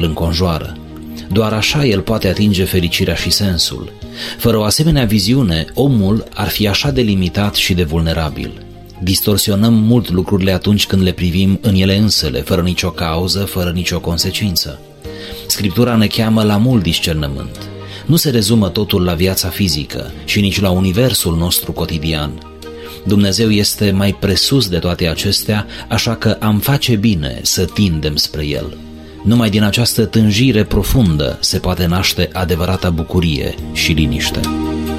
îl înconjoară. Doar așa el poate atinge fericirea și sensul. Fără o asemenea viziune, omul ar fi așa de limitat și de vulnerabil. Distorsionăm mult lucrurile atunci când le privim în ele însele, fără nicio cauză, fără nicio consecință. Scriptura ne cheamă la mult discernământ. Nu se rezumă totul la viața fizică și nici la universul nostru cotidian. Dumnezeu este mai presus de toate acestea, așa că am face bine să tindem spre El. Numai din această tânjire profundă se poate naște adevărata bucurie și liniște.